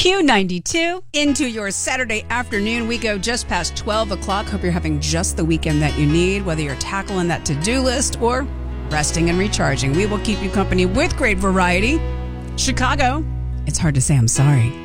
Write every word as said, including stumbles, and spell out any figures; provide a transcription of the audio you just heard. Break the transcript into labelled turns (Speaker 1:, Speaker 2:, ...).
Speaker 1: Q ninety-two into your Saturday afternoon. We go just past twelve o'clock. Hope you're having just the weekend that you need, whether you're tackling that to-do list or resting and recharging. We will keep you company with great variety. Chicago, it's hard to say I'm sorry.